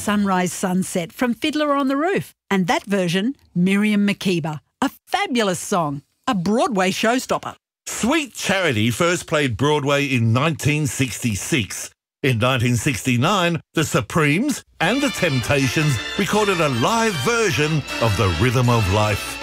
Sunrise Sunset from Fiddler on the Roof. And that version, Miriam Makeba. A fabulous song. A Broadway showstopper. Sweet Charity first played Broadway in 1966. In 1969, the Supremes and the Temptations recorded a live version of The Rhythm of Life.